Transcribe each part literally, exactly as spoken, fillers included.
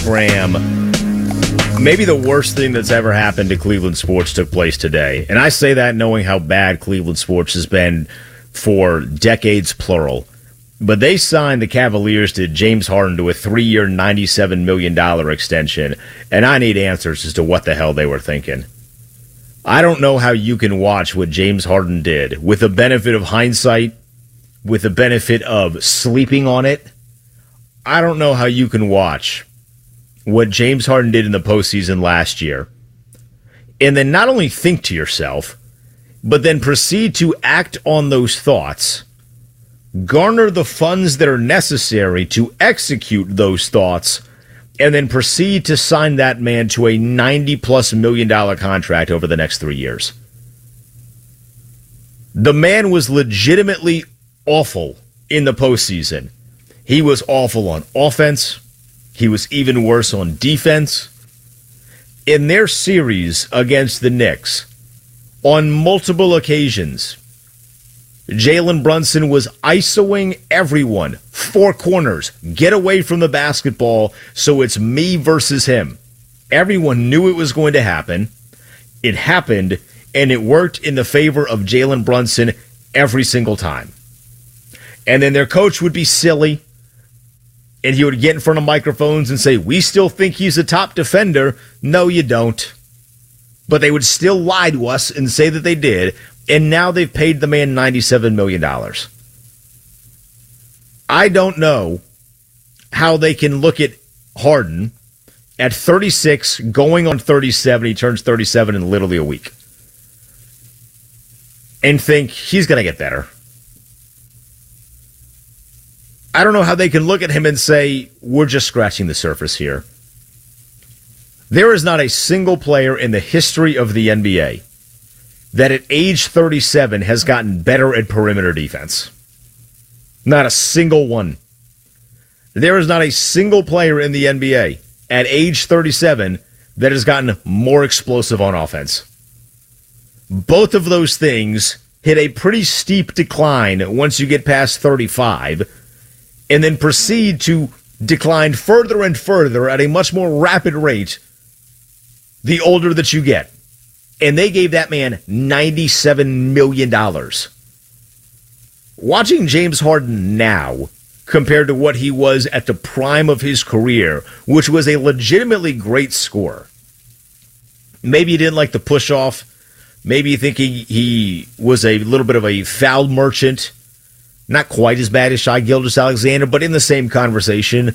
Graham, maybe the worst thing that's ever happened to Cleveland sports took place today. And I say that knowing how bad Cleveland sports has been for decades, plural. But they signed the Cavaliers to James Harden to a three-year, ninety-seven million dollars extension. And I need answers as to what the hell they were thinking. I don't know how you can watch what James Harden did with the benefit of hindsight, with the benefit of sleeping on it. I don't know how you can watch what James Harden did in the postseason last year and then not only think to yourself, but then proceed to act on those thoughts, garner the funds that are necessary to execute those thoughts, and then proceed to sign that man to a ninety-plus million dollar contract over the next three years. The man was legitimately awful in the postseason. He was awful on offense. He was even worse on defense. In their series against the Knicks, on multiple occasions, Jalen Brunson was isoing everyone. Four corners. Get away from the basketball so it's me versus him. Everyone knew it was going to happen. It happened, and it worked in the favor of Jalen Brunson every single time. And then their coach would be silly, and he would get in front of microphones and say, we still think he's a top defender. No, you don't. But they would still lie to us and say that they did, and now they've paid the man ninety-seven million dollars. I don't know how they can look at Harden at thirty-six, going on thirty-seven, he turns thirty-seven in literally a week, and think he's going to get better. I don't know how they can look at him and say, we're just scratching the surface here. There is not a single player in the history of the N B A that at age thirty-seven has gotten better at perimeter defense. Not a single one. There is not a single player in the N B A at age thirty-seven that has gotten more explosive on offense. Both of those things hit a pretty steep decline once you get past thirty-five, and then proceed to decline further and further at a much more rapid rate the older that you get. And they gave that man ninety-seven million dollars. Watching James Harden now compared to what he was at the prime of his career, which was a legitimately great scorer. Maybe you didn't like the push-off. Maybe you think he, he was a little bit of a foul merchant. Not quite as bad as Shai Gilgeous-Alexander, but in the same conversation.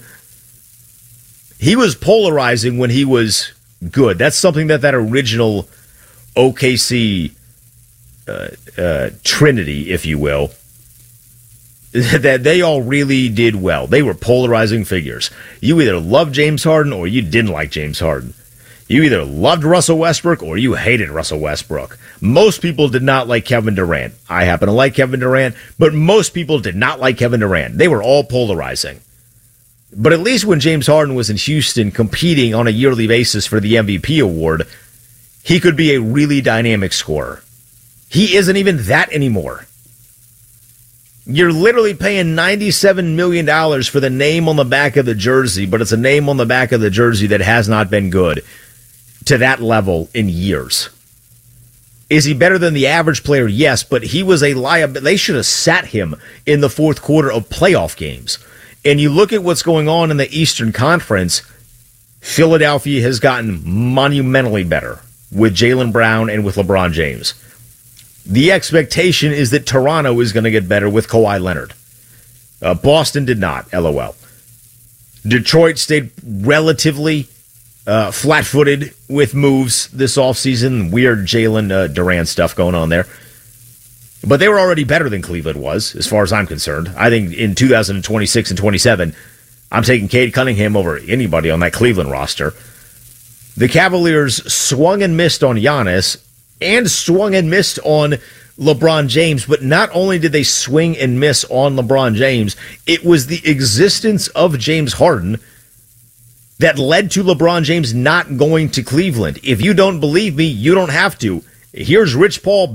He was polarizing when he was good. That's something that that original O K C uh, uh, trinity, if you will, that they all really did well. They were polarizing figures. You either loved James Harden or you didn't like James Harden. You either loved Russell Westbrook or you hated Russell Westbrook. Most people did not like Kevin Durant. I happen to like Kevin Durant, but most people did not like Kevin Durant. They were all polarizing. But at least when James Harden was in Houston competing on a yearly basis for the M V P award, he could be a really dynamic scorer. He isn't even that anymore. You're literally paying ninety-seven million dollars for the name on the back of the jersey, but it's a name on the back of the jersey that has not been good to that level in years. Is he better than the average player? Yes, but he was a liability. They should have sat him in the fourth quarter of playoff games. And you look at what's going on in the Eastern Conference, Philadelphia has gotten monumentally better with Jaylen Brown and with LeBron James. The expectation is that Toronto is going to get better with Kawhi Leonard. Uh, Boston did not, LOL. Detroit stayed relatively uh, flat-footed with moves this offseason. Weird Jalen uh, Durant stuff going on there. But they were already better than Cleveland was, as far as I'm concerned. I think in two thousand twenty-six and twenty-seven, I'm taking Cade Cunningham over anybody on that Cleveland roster. The Cavaliers swung and missed on Giannis and swung and missed on LeBron James, but not only did they swing and miss on LeBron James, it was the existence of James Harden that led to LeBron James not going to Cleveland. If you don't believe me, you don't have to. Here's Rich Paul